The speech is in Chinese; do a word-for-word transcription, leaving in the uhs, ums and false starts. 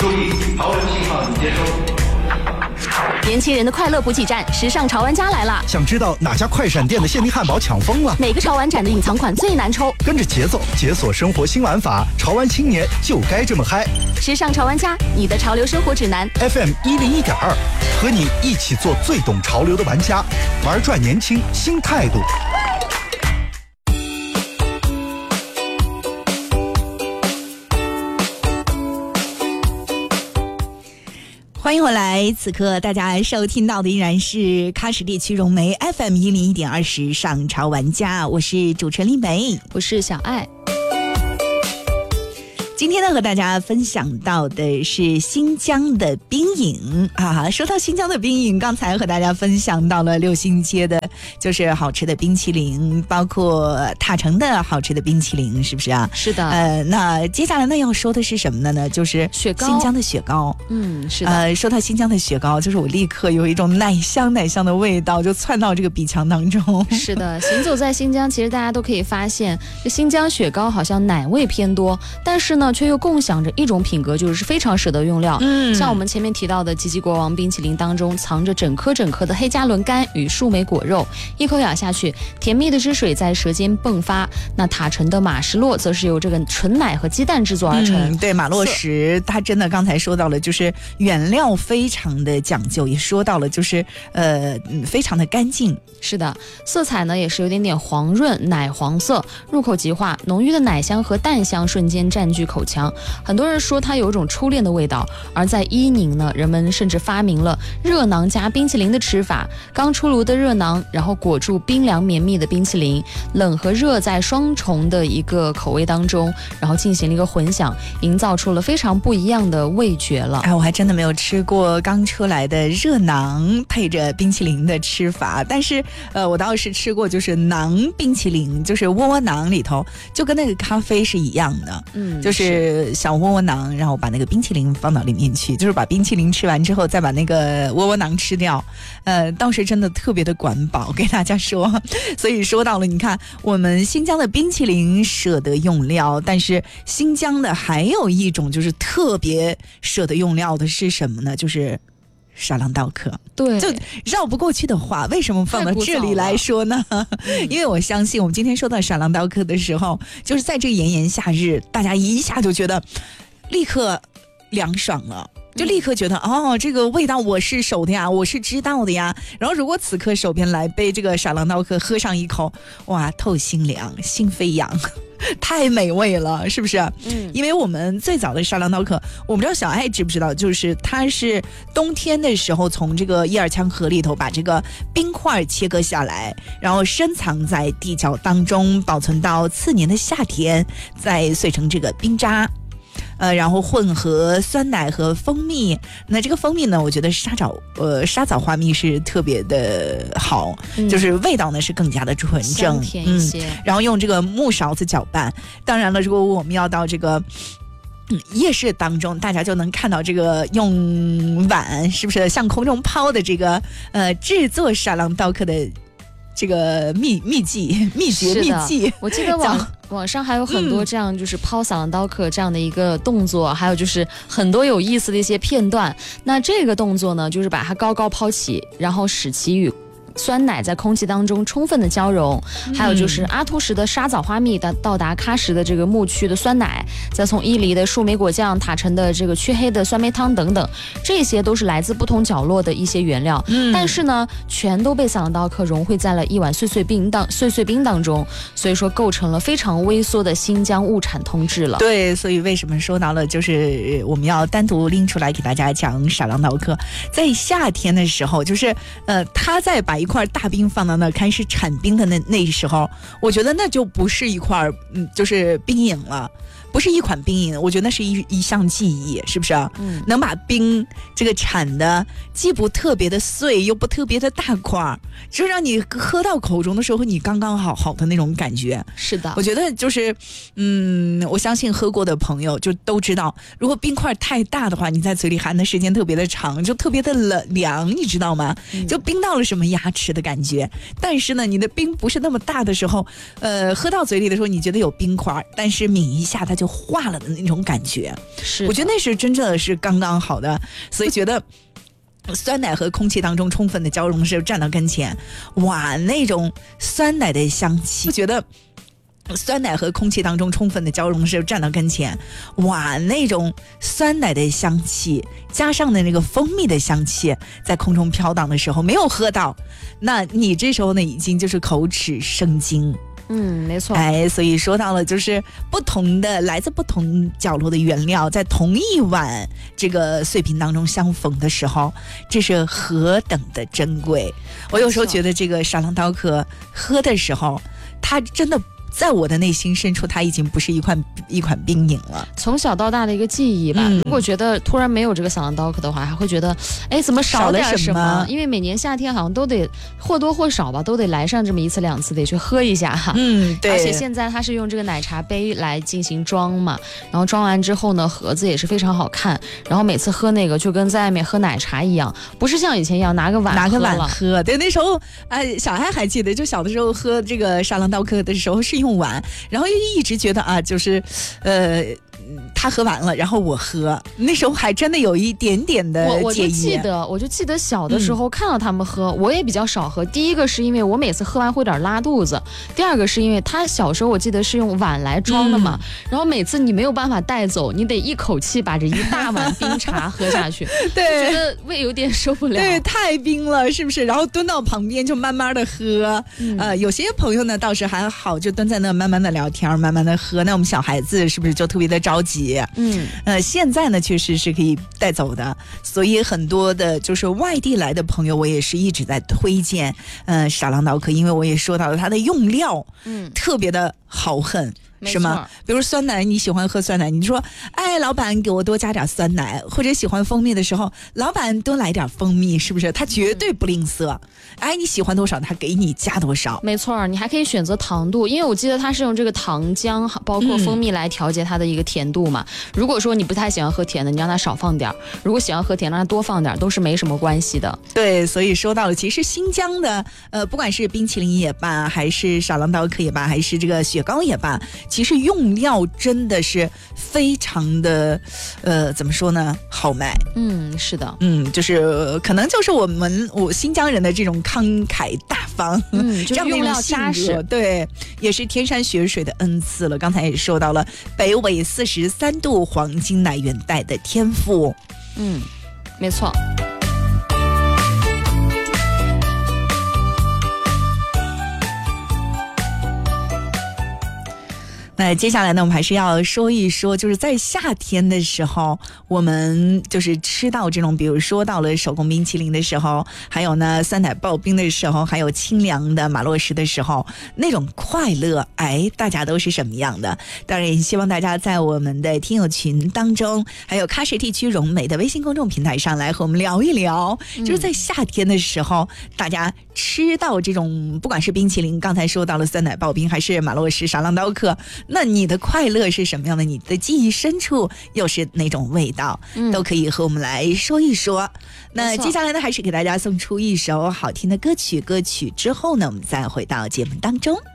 注意，潮流信号已接收。 年轻人的快乐补给站，时尚潮玩家来了！ 想知道哪家快闪店的限定汉堡抢疯了？ 每个潮玩展的隐藏款最难抽？ 跟着节奏解锁生活新玩法，潮玩青年就该这么嗨！ 时尚潮玩家，你的潮流生活指南 F M 一零一点二，和你一起做最懂潮流的玩家，玩转年轻新态度。 欢迎回来，此刻大家收听到的依然是喀什地区融媒 F M 一零一点二时尚潮玩家，我是主持人丽梅， 我是小爱。 今天呢，和大家分享到的是新疆的冰饮啊。说到新疆的冰饮，刚才和大家分享到了六星街的，就是好吃的冰淇淋，包括塔城的好吃的冰淇淋，是不是啊？ 是的。 呃，那接下来呢要说的是什么呢？呢，就是雪糕， 新疆的雪糕。 嗯，是的。 呃，说到新疆的雪糕，就是我立刻有一种奶香奶香的味道，就窜到这个鼻腔当中。 是的，行走在新疆，其实大家都可以发现，这新疆雪糕好像奶味偏多，但是呢，却又共享着一种品格，就是非常舍得用料。嗯，像我们前面提到的吉吉国王冰淇淋当中，藏着整颗整颗的黑加仑干与树莓果肉，一口咬下去，甜蜜的汁水在舌尖迸发。那塔城的马什洛则是由这个纯奶和鸡蛋制作而成。 嗯、对，马洛什它真的刚才说到了，就是原料非常的讲究，也说到了就是呃非常的干净。 是的，色彩呢也是有点点黄润奶黄色，入口即化，浓郁的奶香和蛋香瞬间占据口腔。很多人说它有一种初恋的味道。而在伊宁呢，人们甚至发明了热囊加冰淇淋的吃法，刚出炉的热囊，然后裹住冰凉绵密的冰淇淋，冷和热在双重的一个口味当中，然后进行了一个混响，营造出了非常不一样的味觉了。 哎，我还真的没有吃过刚出来的热囊配着冰淇淋的吃法，但是呃，我倒是吃过，就是馕冰淇淋，就是窝窝囊里头就跟那个咖啡是一样的，嗯，就是小窝窝囊，然后把那个冰淇淋放到里面去，就是把冰淇淋吃完之后再把那个窝窝囊吃掉，呃，倒是真的特别的管饱，给大家说。所以说到了，你看我们新疆的冰淇淋舍得用料，但是新疆的还有一种就是特别舍得用料的是什么呢？就是沙朗道克。 对， 就绕不过去的话，为什么放到这里来说呢？因为我相信我们今天说到沙朗道克的时候，就是在这个炎炎夏日，大家一下就觉得立刻凉爽了，就立刻觉得、嗯、哦，这个味道我是熟的呀，我是知道的呀。然后如果此刻手边来杯这个沙朗道克，喝上一口，哇，透心凉，心飞扬，太美味了，是不是？嗯，因为我们最早的沙朗道克，我不知道小爱知不知道，就是它是冬天的时候从这个叶尔羌河里头把这个冰块切割下来，然后深藏在地窖当中，保存到次年的夏天，再碎成这个冰渣。呃，然后混合酸奶和蜂蜜，那这个蜂蜜呢，我觉得沙枣呃沙枣花蜜是特别的好、嗯，就是味道呢是更加的纯正， 甜一些、 嗯。然后用这个木勺子搅拌。当然了，如果我们要到这个嗯夜市当中，大家就能看到这个用碗是不是向空中抛的这个呃制作沙朗道克的这个秘秘籍秘诀秘籍。 我记得网网上还有很多这样就是抛萨朗道克这样的一个动作、嗯、还有就是很多有意思的一些片段。那这个动作呢，就是把它高高抛起，然后使其与酸奶在空气当中充分的交融、嗯、还有就是阿图什的沙枣花蜜到到达喀什的这个牧区的酸奶，再从伊犁的树莓果酱、塔城的这个黢黑的酸梅汤等等，这些都是来自不同角落的一些原料、嗯、但是呢全都被萨朗道克融汇在了一碗碎碎冰当碎碎冰当中，所以说构成了非常微缩的新疆物产通治了。 对，所以为什么说到了就是我们要单独拎出来给大家讲萨朗道克，在夏天的时候，就是呃他在把一块大冰放到那开始产冰的那那时候，我觉得那就不是一块嗯，就是冰饮了，不是一款冰饮，我觉得那是一一项技艺，是不是？嗯，能把冰这个产的既不特别的碎，又不特别的大块，就让你喝到口中的时候，你刚刚好好的那种感觉。 是的， 我觉得就是，嗯，我相信喝过的朋友就都知道，如果冰块太大的话，你在嘴里含的时间特别的长，就特别的冷凉，你知道吗？嗯、就冰到了什么牙齿的感觉。但是呢，你的冰不是那么大的时候，呃，喝到嘴里的时候，你觉得有冰块，但是抿一下它就就化了的那种感觉。 是， 我觉得那是真正的是刚刚好的，所以觉得酸奶和空气当中充分的交融时站到跟前，哇，那种酸奶的香气，觉得酸奶和空气当中充分的交融时站到跟前，哇，那种酸奶的香气加上的那个蜂蜜的香气在空中飘荡的时候没有喝到，那你这时候呢已经就是口齿生津。 嗯，没错。 哎，所以说到了就是不同的来自不同角落的原料在同一碗这个碎品当中相逢的时候，这是何等的珍贵。我有时候觉得这个沙朗刀客喝的时候，它真的在我的内心深处，它已经不是一款一款冰饮了， 从小到大的一个记忆吧。嗯、如果觉得突然没有这个萨朗刀克的话，还会觉得，哎，怎么少点什么？ 什么因为每年夏天好像都得或多或少吧，都得来上这么一次两次，得去喝一下哈。 嗯，对。 而且现在它是用这个奶茶杯来进行装嘛，然后装完之后呢，盒子也是非常好看。然后每次喝那个就跟在外面喝奶茶一样，不是像以前一样拿个碗拿个碗喝。对，那时候哎，小孩还记得，就小的时候喝这个沙朗刀克的时候是用碗，然后又一直觉得啊，就是呃他喝完了然后我喝，那时候还真的有一点点的我我就介意。 记得我就记得小的时候看到他们喝、嗯、我也比较少喝。第一个是因为我每次喝完会有点拉肚子，第二个是因为他小时候我记得是用碗来装的嘛、嗯、然后每次你没有办法带走，你得一口气把这一大碗冰茶喝下去对，觉得胃有点受不了， 对，太冰了是不是？然后蹲到旁边就慢慢的喝、嗯、呃，有些朋友呢倒是还好，就蹲在那慢慢的聊天慢慢的喝，那我们小孩子是不是就特别的着急？嗯，呃，现在呢确实是可以带走的，所以很多的就是外地来的朋友，我也是一直在推荐呃沙朗刀克，因为我也说到了它的用料嗯特别的豪横，是吗？比如酸奶，你喜欢喝酸奶，你说哎老板给我多加点酸奶，或者喜欢蜂蜜的时候老板多来点蜂蜜，是不是？他绝对不吝啬、嗯、哎你喜欢多少他给你加多少。 没错，你还可以选择糖度，因为我记得他是用这个糖浆包括蜂蜜来调节它的一个甜度嘛、嗯、如果说你不太喜欢喝甜的，你让他少放点，如果喜欢喝甜让他多放点，都是没什么关系的。 对，所以说到了其实新疆的呃不管是冰淇淋也罢，还是沙朗刀克也罢，还是这个雪糕也罢，其实用料真的是非常的呃怎么说呢，豪迈。 嗯，是的， 嗯，就是可能就是我们我新疆人的这种慷慨大方， 嗯，就是用料扎实， 对，也是天山雪水的恩赐了。刚才也说到了北纬四十三度黄金奶源带的天赋。 嗯，没错。 那接下来呢，我们还是要说一说，就是在夏天的时候，我们就是吃到这种，比如说到了手工冰淇淋的时候，还有呢酸奶刨冰的时候，还有清凉的马洛什的时候，那种快乐，哎，大家都是什么样的？当然也希望大家在我们的听友群当中，还有喀什地区融美的微信公众平台上来和我们聊一聊，嗯、就是在夏天的时候，大家吃到这种不管是冰淇淋，刚才说到了酸奶刨冰，还是马洛什、沙朗刀克，那你的快乐是什么样的？你的记忆深处又是哪种味道？嗯、都可以和我们来说一说。那接下来呢，还是给大家送出一首好听的歌曲，歌曲之后呢，我们再回到节目当中。